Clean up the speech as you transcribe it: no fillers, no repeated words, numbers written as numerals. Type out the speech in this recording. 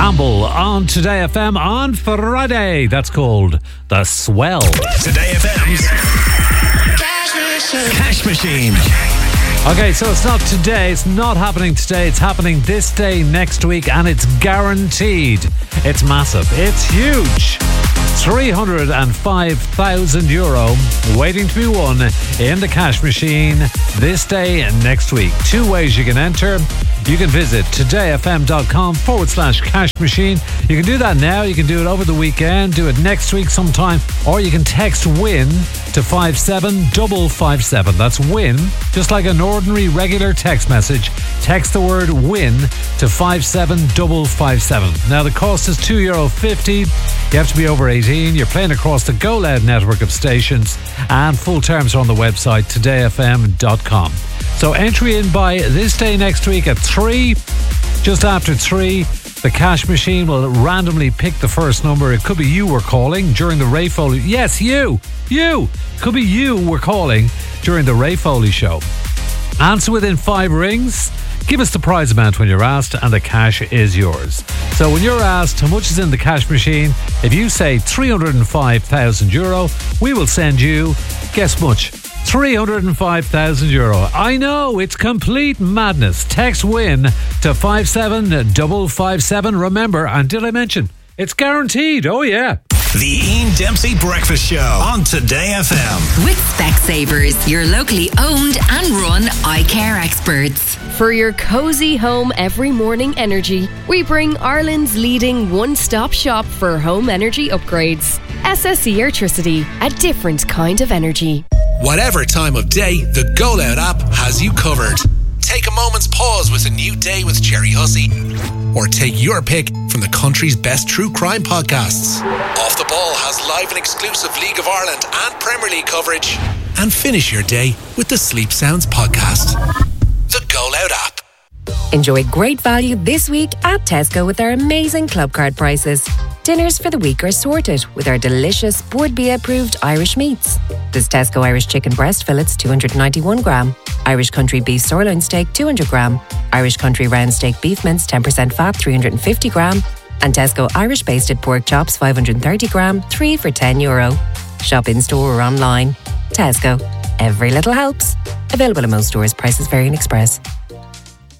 Campbell on Today FM on Friday. That's called The Swell. Today FM's Cash Machine. Okay, so it's not today, it's not happening today, it's happening this day next week, and it's guaranteed. It's massive, it's huge. €305,000 waiting to be won in the cash machine this day and next week. Two ways you can enter. You can visit todayfm.com/cash machine. You can do that now, you can do it over the weekend, do it next week sometime, or you can text WIN to 57557. That's WIN, just like an ordinary regular text message. Text the word WIN to 57557. Now the cost is €2.50. You have to be over 18. You're playing across the Go Loud network of stations, and full terms are on the website todayfm.com. So entry in by this day next week at 3, just after 3. The cash machine will randomly pick the first number. It could be you were calling during the Ray Foley. Yes, you. Could be you were calling during the Ray Foley show. Answer within 5 rings. Give us the prize amount when you're asked, and the cash is yours. So when you're asked how much is in the cash machine, if you say €305,000, we will send you, guess much, €305,000. I know, it's complete madness. Text WIN to 57557. Remember, and did I mention, it's guaranteed. Oh yeah. The Ian Dempsey Breakfast Show on Today FM. With Specsavers, your locally owned and run eye care experts. For your cosy home every morning energy, we bring Ireland's leading one-stop shop for home energy upgrades. SSE Airtricity, a different kind of energy. Whatever time of day, the Go Loud app has you covered. Take a moment's pause with A New Day with Cherry Hussey. Or take your pick from the country's best true crime podcasts. Off the Ball has live and exclusive League of Ireland and Premier League coverage. And finish your day with the Sleep Sounds podcast. The Go Loud app. Enjoy great value this week at Tesco with our amazing club card prices. Dinners for the week are sorted with our delicious Bord Bia approved Irish meats. There's Tesco Irish chicken breast fillets 291 gram, Irish country beef sirloin steak 200 gram, Irish country round steak beef mince 10% fat 350 gram, and Tesco Irish basted pork chops 530 gram, 3 for €10. Shop in store or online. Tesco. Every little helps. Available in most stores. Prices vary in Express.